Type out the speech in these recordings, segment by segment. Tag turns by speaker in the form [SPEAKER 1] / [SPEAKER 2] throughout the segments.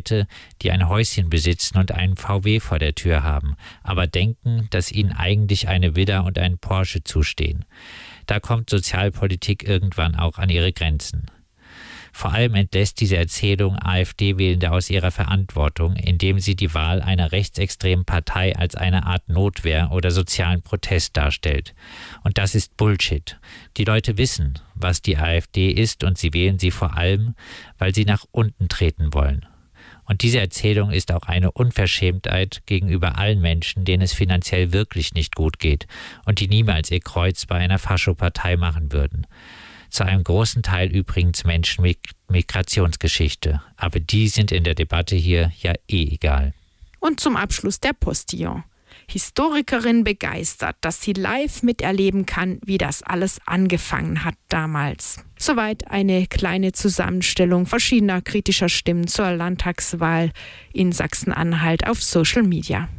[SPEAKER 1] Leute, die ein Häuschen besitzen und einen VW vor der Tür haben, aber denken, dass ihnen eigentlich eine Villa und ein Porsche zustehen. Da kommt Sozialpolitik irgendwann auch an ihre Grenzen. Vor allem entlässt diese Erzählung AfD-Wählende aus ihrer Verantwortung, indem sie die Wahl einer rechtsextremen Partei als eine Art Notwehr oder sozialen Protest darstellt. Und das ist Bullshit. Die Leute wissen, was die AfD ist, und sie wählen sie vor allem, weil sie nach unten treten wollen. Und diese Erzählung ist auch eine Unverschämtheit gegenüber allen Menschen, denen es finanziell wirklich nicht gut geht und die niemals ihr Kreuz bei einer Faschopartei machen würden. Zu einem großen Teil übrigens Menschen mit Migrationsgeschichte. Aber die sind in der Debatte hier ja egal.
[SPEAKER 2] Und zum Abschluss der Postillon. Historikerin begeistert, dass sie live miterleben kann, wie das alles angefangen hat damals. Soweit eine kleine Zusammenstellung verschiedener kritischer Stimmen zur Landtagswahl in Sachsen-Anhalt auf Social Media.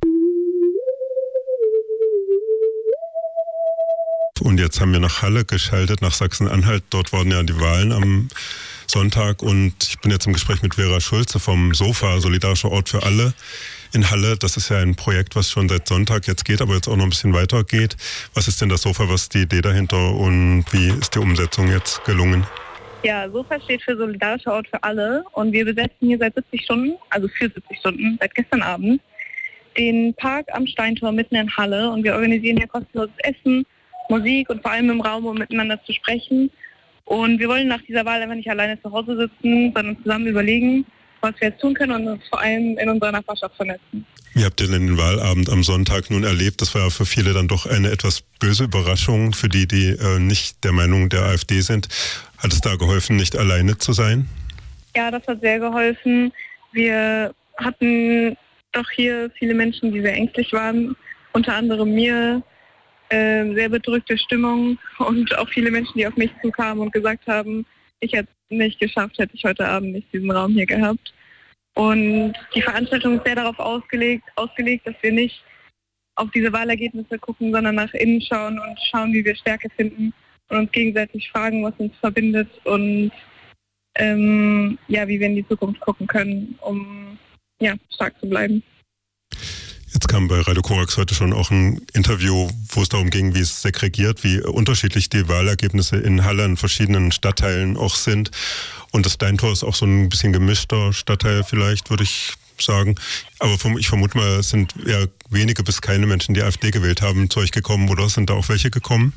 [SPEAKER 3] Und jetzt haben wir nach Halle geschaltet, nach Sachsen-Anhalt. Dort waren ja die Wahlen am Sonntag und ich bin jetzt im Gespräch mit Vera Schulze vom SOFA, Solidarischer Ort für alle in Halle. Das ist ja ein Projekt, was schon seit Sonntag jetzt geht, aber jetzt auch noch ein bisschen weiter geht. Was ist denn das SOFA, was ist die Idee dahinter und wie ist die Umsetzung jetzt gelungen?
[SPEAKER 4] Ja, SOFA steht für Solidarischer Ort für alle und wir besetzen hier seit 70 Stunden, also für 70 Stunden, seit gestern Abend, den Park am Steintor mitten in Halle und wir organisieren hier kostenloses Essen, Musik und vor allem im Raum, um miteinander zu sprechen. Und wir wollen nach dieser Wahl einfach nicht alleine zu Hause sitzen, sondern zusammen überlegen, was wir jetzt tun können und uns vor allem in unserer Nachbarschaft vernetzen.
[SPEAKER 3] Wie habt ihr denn den Wahlabend am Sonntag nun erlebt? Das war ja für viele dann doch eine etwas böse Überraschung, für die, die nicht der Meinung der AfD sind. Hat es da geholfen, nicht alleine zu sein?
[SPEAKER 4] Ja, das hat sehr geholfen. Wir hatten doch hier viele Menschen, die sehr ängstlich waren, unter anderem mir. Sehr bedrückte Stimmung und auch viele Menschen, die auf mich zukamen und gesagt haben, ich hätte es nicht geschafft, hätte ich heute Abend nicht diesen Raum hier gehabt. Und die Veranstaltung ist sehr darauf ausgelegt, dass wir nicht auf diese Wahlergebnisse gucken, sondern nach innen schauen und schauen, wie wir Stärke finden und uns gegenseitig fragen, was uns verbindet und wie wir in die Zukunft gucken können, um stark zu bleiben.
[SPEAKER 3] Jetzt kam bei Radio Korax heute schon auch ein Interview, wo es darum ging, wie es segregiert, wie unterschiedlich die Wahlergebnisse in Halle in verschiedenen Stadtteilen auch sind. Und das Steintor ist auch so ein bisschen gemischter Stadtteil vielleicht, würde ich sagen. Aber ich vermute mal, es sind eher wenige bis keine Menschen, die AfD gewählt haben, zu euch gekommen. Oder sind da auch welche gekommen?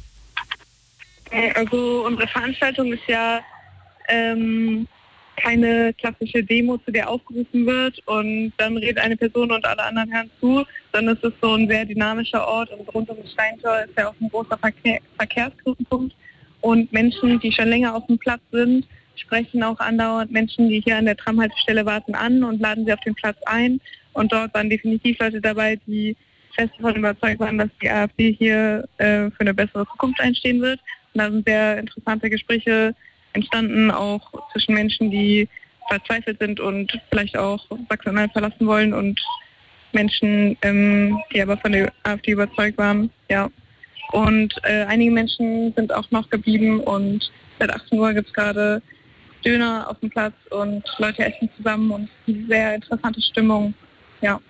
[SPEAKER 4] Also unsere Veranstaltung ist ja keine klassische Demo, zu der aufgerufen wird und dann redet eine Person und alle anderen hören zu, sondern es ist so ein sehr dynamischer Ort und rund um das Steintor ist ja auch ein großer Verkehrsknotenpunkt und Menschen, die schon länger auf dem Platz sind, sprechen auch andauernd Menschen, die hier an der Tramhaltestelle warten, an und laden sie auf den Platz ein und dort waren definitiv Leute dabei, die fest davon überzeugt waren, dass die AfD hier für eine bessere Zukunft einstehen wird und da sind sehr interessante Gespräche entstanden, auch zwischen Menschen, die verzweifelt sind und vielleicht auch Sachsen-Anhalt verlassen wollen und Menschen, die aber von der AfD überzeugt waren. Ja. Und einige Menschen sind auch noch geblieben und seit 18 Uhr gibt es gerade Döner auf dem Platz und Leute essen zusammen und eine sehr interessante Stimmung. Ja.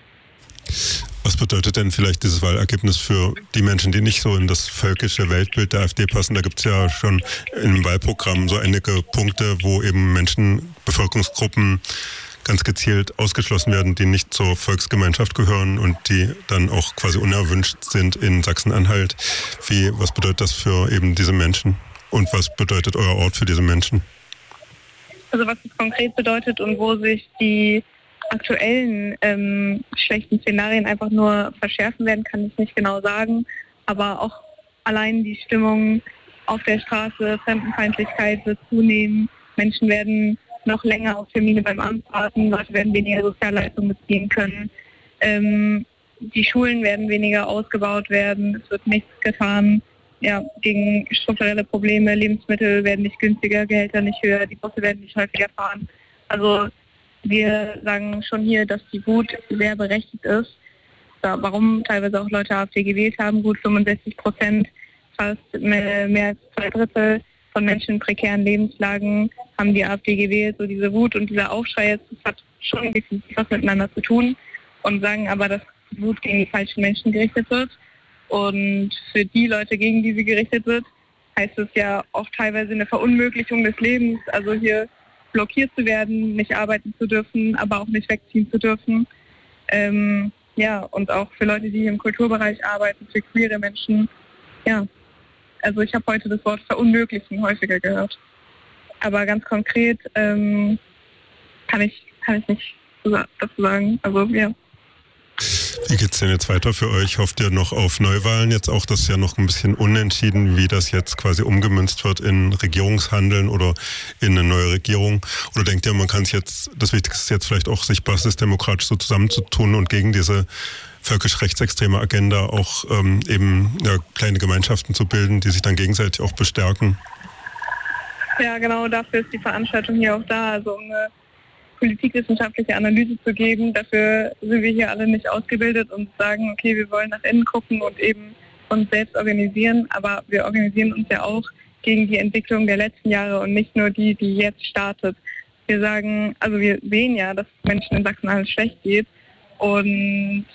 [SPEAKER 3] Was bedeutet denn vielleicht dieses Wahlergebnis für die Menschen, die nicht so in das völkische Weltbild der AfD passen? Da gibt es ja schon im Wahlprogramm so einige Punkte, wo eben Menschen, Bevölkerungsgruppen ganz gezielt ausgeschlossen werden, die nicht zur Volksgemeinschaft gehören und die dann auch quasi unerwünscht sind in Sachsen-Anhalt. Was bedeutet das für eben diese Menschen? Und was bedeutet euer Ort für diese Menschen?
[SPEAKER 4] Also was es konkret bedeutet und wo sich die aktuellen schlechten Szenarien einfach nur verschärfen werden, kann ich nicht genau sagen. Aber auch allein die Stimmung auf der Straße, Fremdenfeindlichkeit wird zunehmen. Menschen werden noch länger auf Termine beim Amt warten. Leute werden weniger Sozialleistungen beziehen können. Die Schulen werden weniger ausgebaut werden. Es wird nichts getan gegen strukturelle Probleme. Lebensmittel werden nicht günstiger, Gehälter nicht höher, die Busse werden nicht häufiger fahren. Also wir sagen schon hier, dass die Wut sehr berechtigt ist. Warum teilweise auch Leute AfD gewählt haben, gut 65%, fast mehr als 2/3 von Menschen in prekären Lebenslagen haben die AfD gewählt. So diese Wut und dieser Aufschrei jetzt schon definitiv was miteinander zu tun und sagen aber, dass Wut gegen die falschen Menschen gerichtet wird. Und für die Leute, gegen die sie gerichtet wird, heißt es ja oft teilweise eine Verunmöglichung des Lebens, also hier blockiert zu werden, nicht arbeiten zu dürfen, aber auch nicht wegziehen zu dürfen. Und auch für Leute, die im Kulturbereich arbeiten, für queere Menschen. Ja, also ich habe heute das Wort verunmöglichen häufiger gehört. Aber ganz konkret kann ich nicht dazu sagen. Also ja.
[SPEAKER 3] Wie geht's denn jetzt weiter für euch? Hofft ihr noch auf Neuwahlen jetzt auch? Das ist ja noch ein bisschen unentschieden, wie das jetzt quasi umgemünzt wird in Regierungshandeln oder in eine neue Regierung. Oder denkt ihr, man kann es jetzt, das Wichtigste ist jetzt vielleicht auch, sich basisdemokratisch so zusammenzutun und gegen diese völkisch-rechtsextreme Agenda auch kleine Gemeinschaften zu bilden, die sich dann gegenseitig auch bestärken?
[SPEAKER 4] Ja, genau, dafür ist die Veranstaltung hier auch da, also um eine politikwissenschaftliche Analyse zu geben. Dafür sind wir hier alle nicht ausgebildet und sagen, okay, wir wollen nach innen gucken und eben uns selbst organisieren, aber wir organisieren uns ja auch gegen die Entwicklung der letzten Jahre und nicht nur die jetzt startet. Wir sagen, also wir sehen ja, dass Menschen in Sachsen-Anhalt schlecht geht und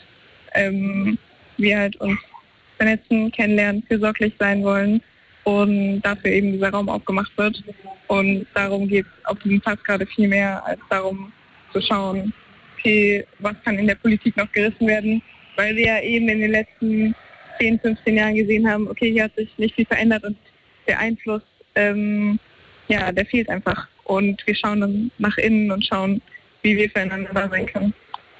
[SPEAKER 4] wir halt uns vernetzen, kennenlernen, fürsorglich sein wollen und dafür eben dieser Raum aufgemacht wird. Und darum geht es auf diesem Platz gerade viel mehr, als darum zu schauen, okay, was kann in der Politik noch gerissen werden, weil wir ja eben in den letzten 10, 15 Jahren gesehen haben, okay, hier hat sich nicht viel verändert und der Einfluss, der fehlt einfach. Und wir schauen dann nach innen und schauen, wie wir füreinander da sein können.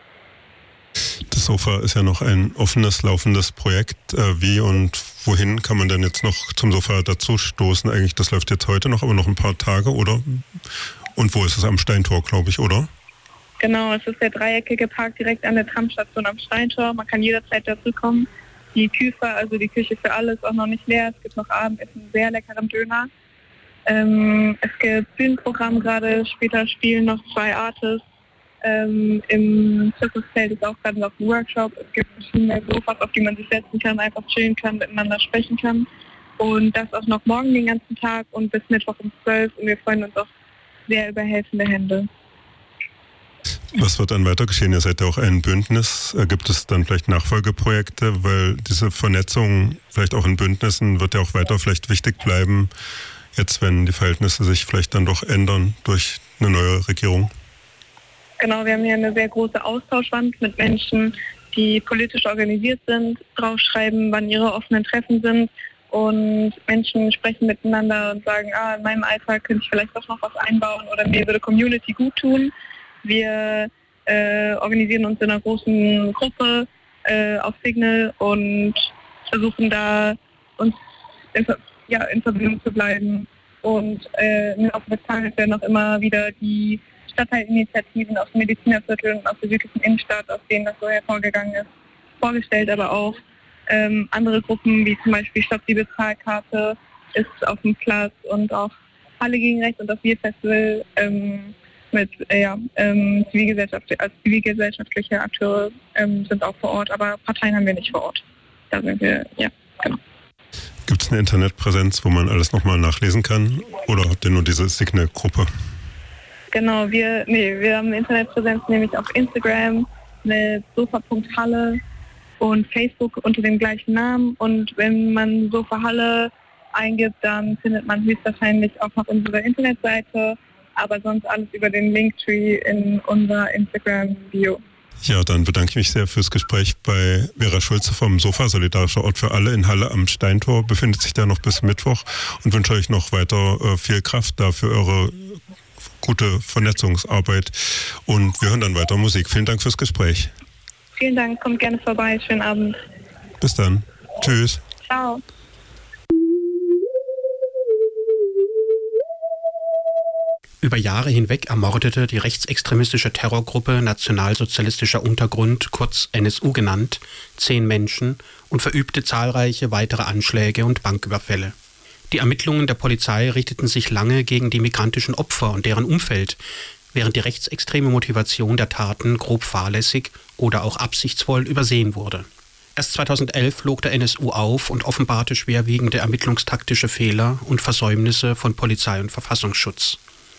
[SPEAKER 3] Das Sofa ist ja noch ein offenes, laufendes Projekt. Wie und wohin kann man denn jetzt noch zum Sofa dazu stoßen? Eigentlich, das läuft jetzt heute noch, aber noch ein paar Tage, oder? Und wo ist es? Am Steintor, glaube ich, oder?
[SPEAKER 4] Genau, es ist der dreieckige Park direkt an der Tramstation am Steintor. Man kann jederzeit dazu kommen. Die Küfe, also die Küche für alle, ist auch noch nicht leer. Es gibt noch Abendessen, sehr leckeren Döner. Es gibt Bühnenprogramm gerade, später spielen noch 2 Artists. Im Zirkuszelt ist auch gerade noch ein Workshop. Es gibt verschiedene Sofas, auf die man sich setzen kann, einfach chillen kann, miteinander sprechen kann. Und das auch noch morgen den ganzen Tag und bis Mittwoch um 12. Und wir freuen uns auch sehr über helfende Hände.
[SPEAKER 3] Was wird dann weiter geschehen? Ihr seid ja auch ein Bündnis. Gibt es dann vielleicht Nachfolgeprojekte? Weil diese Vernetzung vielleicht auch in Bündnissen wird ja auch weiter vielleicht wichtig bleiben, jetzt wenn die Verhältnisse sich vielleicht dann doch ändern durch eine neue Regierung.
[SPEAKER 4] Genau, wir haben hier eine sehr große Austauschwand mit Menschen, die politisch organisiert sind, draufschreiben, wann ihre offenen Treffen sind und Menschen sprechen miteinander und sagen, in meinem Alltag könnte ich vielleicht doch noch was einbauen oder mir würde Community gut tun. Wir organisieren uns in einer großen Gruppe auf Signal und versuchen da uns in Verbindung zu bleiben und auf der Tage werden auch immer wieder die Stadtteilinitiativen aus dem Medizinerviertel und aus der südlichen Innenstadt, aus denen das so hervorgegangen ist, vorgestellt, aber auch andere Gruppen, wie zum Beispiel Stopp die Bezahlkarte ist auf dem Platz und auch Halle gegen Rechts und das Wir-Festival mit zivilgesellschaftliche Akteure sind auch vor Ort, aber Parteien haben wir nicht vor Ort. Da sind wir, genau.
[SPEAKER 3] Gibt es eine Internetpräsenz, wo man alles nochmal nachlesen kann oder habt ihr nur diese Signal-Gruppe?
[SPEAKER 4] Genau, wir haben eine Internetpräsenz nämlich auf Instagram mit sofa.halle und Facebook unter dem gleichen Namen. Und wenn man Sofa Halle eingibt, dann findet man höchstwahrscheinlich auch noch unsere Internetseite, aber sonst alles über den Linktree in unserer Instagram-Bio.
[SPEAKER 3] Ja, dann bedanke ich mich sehr fürs Gespräch bei Vera Schulze vom Sofa, Solidarischer Ort für alle in Halle am Steintor. Befindet sich da noch bis Mittwoch und wünsche euch noch weiter viel Kraft da für eure gute Vernetzungsarbeit. Und wir hören dann weiter Musik. Vielen Dank fürs Gespräch.
[SPEAKER 4] Vielen Dank, kommt gerne vorbei. Schönen Abend.
[SPEAKER 3] Bis dann. Tschüss.
[SPEAKER 4] Ciao.
[SPEAKER 5] Über Jahre hinweg ermordete die rechtsextremistische Terrorgruppe Nationalsozialistischer Untergrund, kurz NSU genannt, 10 Menschen und verübte zahlreiche weitere Anschläge und Banküberfälle. Die Ermittlungen der Polizei richteten sich lange gegen die migrantischen Opfer und deren Umfeld, während die rechtsextreme Motivation der Taten grob fahrlässig oder auch absichtsvoll übersehen wurde. Erst 2011 flog der NSU auf und offenbarte schwerwiegende ermittlungstaktische Fehler und Versäumnisse von Polizei und Verfassungsschutz.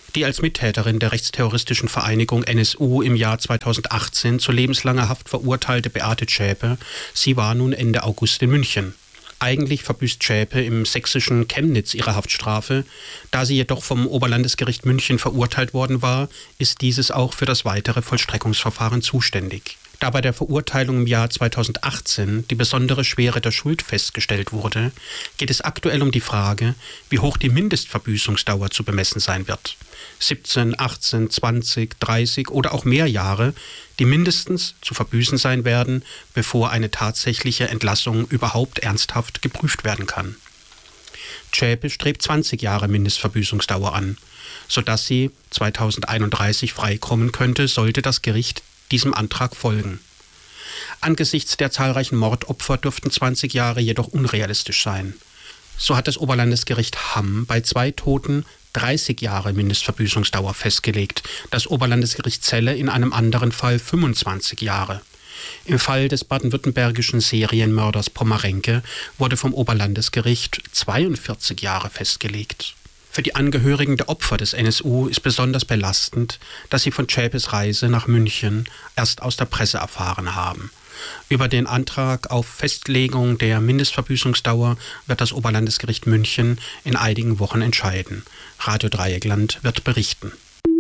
[SPEAKER 5] Die als Mittäterin der rechtsterroristischen Vereinigung NSU im Jahr 2018 zu lebenslanger Haft verurteilte Beate Zschäpe, sie war nun Ende August in München. Eigentlich verbüßt Zschäpe im sächsischen Chemnitz ihre Haftstrafe. Da sie jedoch vom Oberlandesgericht München verurteilt worden war, ist dieses auch für das weitere Vollstreckungsverfahren zuständig. Da bei der Verurteilung im Jahr 2018 die besondere Schwere der Schuld festgestellt wurde, geht es aktuell um die Frage, wie hoch die Mindestverbüßungsdauer zu bemessen sein wird. 17, 18, 20, 30 oder auch mehr Jahre, die mindestens zu verbüßen sein werden, bevor eine tatsächliche Entlassung überhaupt ernsthaft geprüft werden kann. Zschäpe strebt 20 Jahre Mindestverbüßungsdauer an, sodass sie 2031 freikommen könnte, sollte das Gericht diesem Antrag folgen. Angesichts der zahlreichen Mordopfer dürften 20 Jahre jedoch unrealistisch sein. So hat das Oberlandesgericht Hamm bei 2 Toten 30 Jahre Mindestverbüßungsdauer festgelegt, das Oberlandesgericht Celle in einem anderen Fall 25 Jahre. Im Fall des baden-württembergischen Serienmörders Pommerenke wurde vom Oberlandesgericht 42 Jahre festgelegt. Für die Angehörigen der Opfer des NSU ist besonders belastend, dass sie von Zschäpes Reise nach München erst aus der Presse erfahren haben. Über den Antrag auf Festlegung der Mindestverbüßungsdauer wird das Oberlandesgericht München in einigen Wochen entscheiden. Radio Dreieckland wird berichten.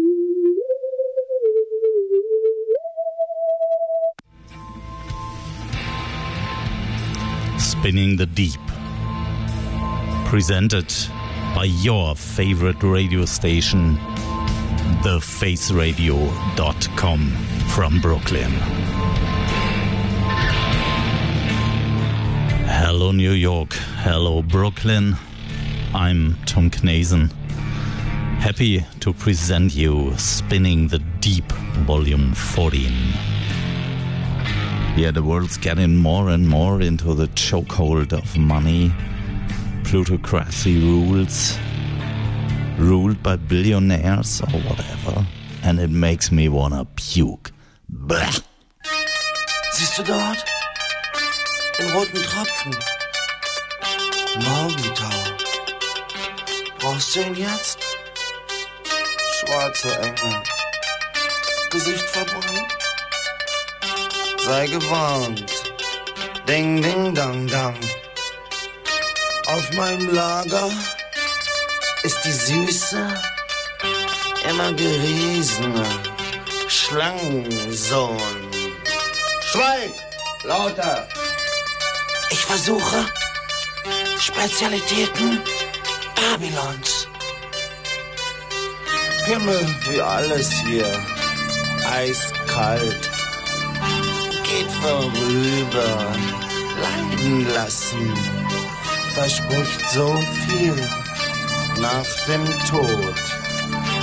[SPEAKER 6] Spinning the Deep. Presented by your favorite radio station, thefaceradio.com from Brooklyn. Hello New York, hello Brooklyn. I'm Tom Knazen. Happy to present you Spinning the Deep, Volume 14. Yeah, the world's getting more and more into the chokehold of money. Plutocracy rules, ruled by billionaires or whatever, and it makes me wanna puke. Blech.
[SPEAKER 7] Siehst du dort? Den roten Tropfen. Morgentau. Brauchst du ihn jetzt? Schwarzer Engel. Gesicht verbrannt. Sei gewarnt. Ding, ding, dang, dang. Auf meinem Lager ist die süße, immer geriesene Schlangensohn. Schweig! Lauter! Ich versuche Spezialitäten Babylons. Himmel wie alles hier, eiskalt. Geht vorüber, leiden lassen. Verspricht so viel nach dem Tod.